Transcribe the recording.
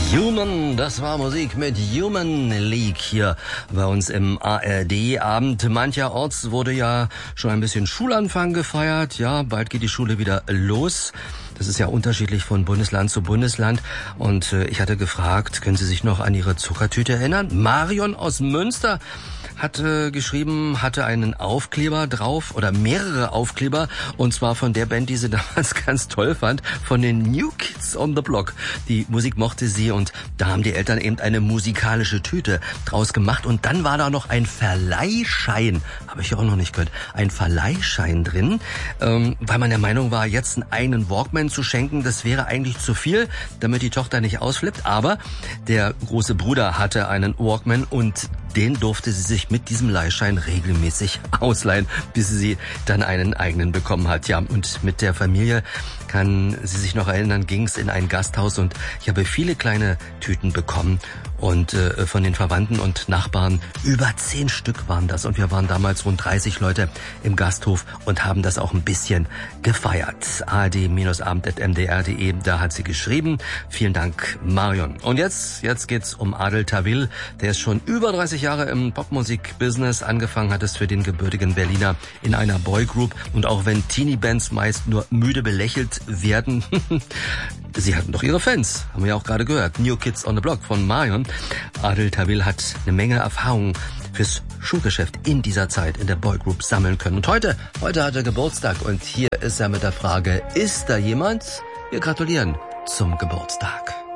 Human, das war Musik mit Human League hier bei uns im ARD-Abend. Mancherorts wurde ja schon ein bisschen Schulanfang gefeiert. Ja, bald geht die Schule wieder los. Das ist ja unterschiedlich von Bundesland zu Bundesland. Und ich hatte gefragt, können Sie sich noch an Ihre Zuckertüte erinnern? Marion aus Münster hat geschrieben, hatte einen Aufkleber drauf oder mehrere Aufkleber, und zwar von der Band, die sie damals ganz toll fand, von den New Kids on the Block. Die Musik mochte sie und da haben die Eltern eben eine musikalische Tüte draus gemacht, und dann war da noch ein Verleihschein, habe ich auch noch nicht gehört, ein Verleihschein drin, weil man der Meinung war, jetzt einen eigenen Walkman zu schenken, das wäre eigentlich zu viel, damit die Tochter nicht ausflippt, aber der große Bruder hatte einen Walkman und den durfte sie sich mit diesem Leihschein regelmäßig ausleihen, bis sie dann einen eigenen bekommen hat. Ja, und mit der Familie, kann sie sich noch erinnern, ging es in ein Gasthaus und ich habe viele kleine Tüten bekommen und von den Verwandten und Nachbarn, über 10 Stück waren das, und wir waren damals rund 30 Leute im Gasthof und haben das auch ein bisschen gefeiert. ard-abend@mdr.de, da hat sie geschrieben. Vielen Dank, Marion. Und jetzt geht's um Adel Tawil, der ist schon über 30 Jahre im Popmusik-Business. Angefangen hat es für den gebürtigen Berliner in einer Boygroup, und auch wenn Teenie-Bands meist nur müde belächelt werden, sie hatten doch ihre Fans, haben wir ja auch gerade gehört. New Kids on the Block von Marion. Adel Tawil hat eine Menge Erfahrung fürs Showgeschäft in dieser Zeit in der Boygroup sammeln können. Und heute hat er Geburtstag, und hier ist er mit der Frage, ist da jemand? Wir gratulieren zum Geburtstag.